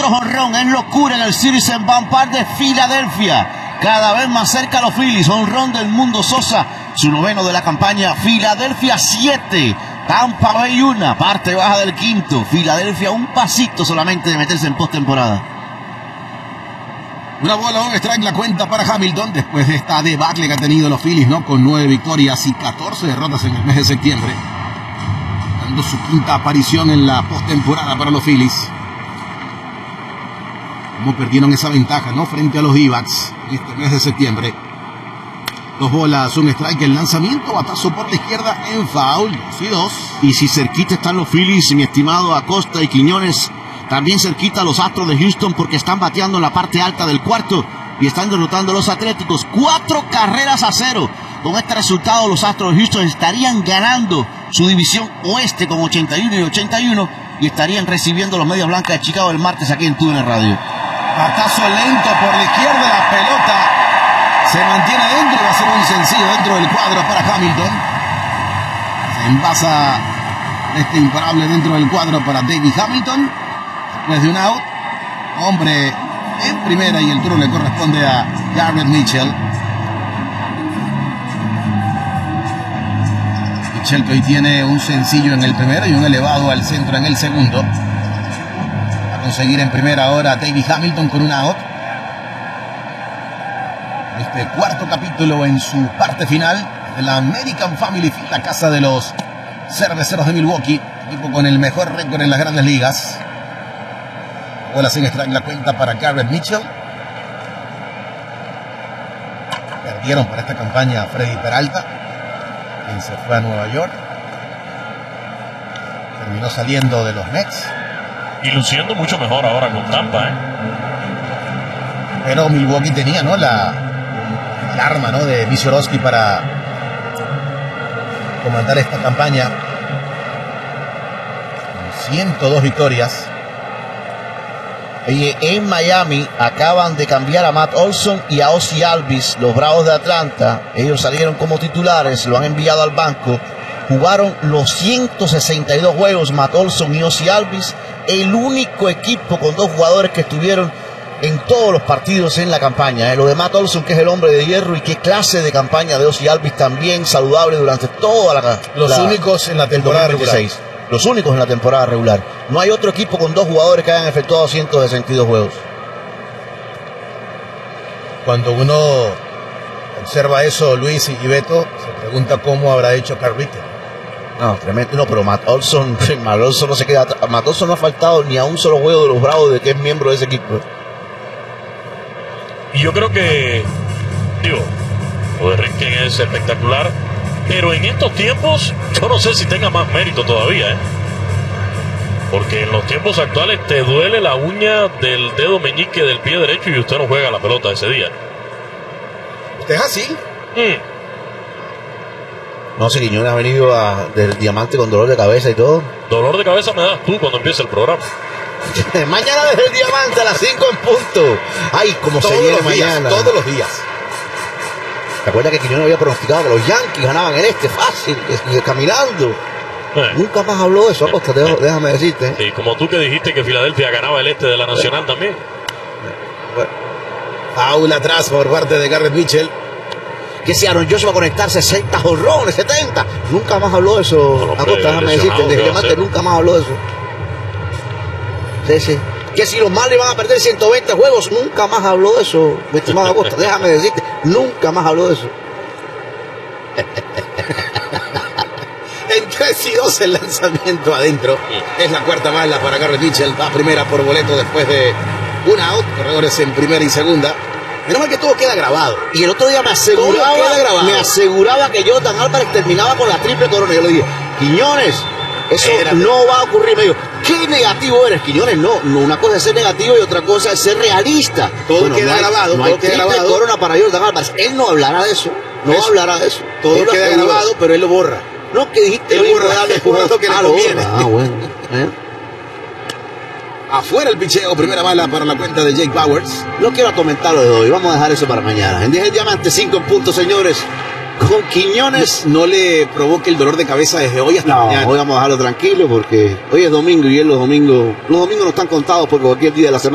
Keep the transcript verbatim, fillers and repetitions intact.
Otro jonrón, es locura en el Citizens Bank Park de Filadelfia. Cada vez más cerca los Phillies. Jonrón del Mundo Sosa, su noveno de la campaña. Filadelfia siete, Tampa Bay uno, parte baja del quinto. Filadelfia un pasito solamente de meterse en postemporada. Una bola, un strike la cuenta para Hamilton después de esta debacle que han tenido los Phillies, ¿no? Con nueve victorias y catorce derrotas en el mes de septiembre. Dando su quinta aparición en la postemporada para los Phillies. Como perdieron esa ventaja, ¿no? Frente a los D-backs en este mes de septiembre. Dos bolas, un strike, el lanzamiento, batazo por la izquierda en foul, dos y dos. Y si cerquita están los Phillies, mi estimado Acosta y Quiñones, también cerquita los Astros de Houston, porque están bateando en la parte alta del cuarto y están derrotando a los Atléticos. Cuatro carreras a cero. Con este resultado, los Astros de Houston estarían ganando su división oeste con ochenta y uno y ochenta y uno y estarían recibiendo los Medias Blancas de Chicago el martes aquí en T U D N Radio. Batazo lento por la izquierda, la pelota se mantiene dentro, va a ser un sencillo dentro del cuadro para Hamilton. Se envasa este imparable dentro del cuadro para David Hamilton. Después de un out, hombre en primera y el turno le corresponde a Garrett Mitchell. Mitchell que hoy tiene un sencillo en el primero y un elevado al centro en el segundo. Va a conseguir en primera ahora David Hamilton con un out. Este cuarto capítulo en su parte final de la American Family Field, la casa de los Cerveceros de Milwaukee, equipo con el mejor récord en las Grandes Ligas. Bola sin strike la cuenta para Garrett Mitchell. Perdieron para esta campaña a Freddy Peralta, quien se fue a Nueva York. Terminó saliendo de los Mets. Y luciendo mucho mejor ahora con Tampa, ¿eh? Pero Milwaukee tenía, ¿no? La, el arma, ¿no? De Vyshorowski para comandar esta campaña. Con ciento dos victorias. Oye, en Miami acaban de cambiar a Matt Olson y a Ozzie Albies, los Bravos de Atlanta. Ellos salieron como titulares, lo han enviado al banco. Jugaron los ciento sesenta y dos juegos Matt Olson y Ozzie Albies, el único equipo con dos jugadores que estuvieron en todos los partidos en la campaña. Eh. Lo de Matt Olson, que es el hombre de hierro, y qué clase de campaña de Ozzie Albies, también saludable durante toda la... Los la, únicos en la temporada regular. Los únicos en la temporada regular. No hay otro equipo con dos jugadores que hayan efectuado ciento sesenta y dos juegos. Cuando uno observa eso, Luis y Beto, se pregunta cómo habrá hecho Carl Ritter. No, tremendo. No, pero Matt Olson, Matt Olson no se queda atrás. Matt Olson no ha faltado ni a un solo juego de los Bravos de que es miembro de ese equipo. Y yo creo que, digo, lo de Ripken es espectacular, pero en estos tiempos yo no sé si tenga más mérito todavía, ¿eh? Porque en los tiempos actuales te duele la uña del dedo meñique del pie derecho y usted no juega la pelota ese día. ¿Usted es así? Mm. No sé, Quiñones ha venido a, del Diamante con dolor de cabeza y todo. Dolor de cabeza me das tú cuando empiece el programa. Mañana desde el Diamante a las cinco en punto. Ay, como se viene mañana. Todos los días. ¿Te acuerdas que Quiñones había pronosticado que los Yankees ganaban en este fácil, y caminando? Eh. Nunca más habló de eso, Acosta, eh. déjame decirte. Y como tú que dijiste que Filadelfia ganaba el este de la Nacional eh. también. Bueno. Foul atrás por parte de Garrett Mitchell. Que si Aaron Josh va a conectar sesenta jonrones, setenta. Nunca más habló de eso, no, Acosta, déjame decirte. Desde el Diamante nunca más habló de eso. Sí, sí. Que si los Marlins van a perder ciento veinte juegos, nunca más habló de eso, mi estimado Acosta. Déjame decirte, nunca más habló de eso. En tres y dos el lanzamiento adentro. Es la cuarta bala para Garrett Mitchell. Va primera por boleto después de un out. Corredores en primera y segunda. Menos mal que todo queda grabado. Y el otro día me aseguraba, me aseguraba que Jonathan Álvarez terminaba con la triple corona. Yo le dije, Quiñones, eso Era. no va a ocurrir. Me dijo, ¿qué negativo eres, Quiñones? No, no, una cosa es ser negativo y otra cosa es ser realista. Todo bueno, queda no hay, grabado. No todo hay queda triple grabado. corona para Jonathan Álvarez. Él no hablará de eso. No eso. hablará de eso. Todo él queda grabado, pero él lo borra. No, que dijiste, él borra, darle lo que le conviene. Ah, bueno. ¿Eh? Afuera el picheo, primera bala para la cuenta de Jake Bauers. No quiero comentarlo de hoy, vamos a dejar eso para mañana. En diez el Diamante, cinco en punto, señores. Con Quiñones. No le provoque el dolor de cabeza desde hoy hasta no, mañana. Hoy vamos a dejarlo tranquilo porque hoy es domingo y él los domingos, los domingos no están contados porque cualquier día de la semana.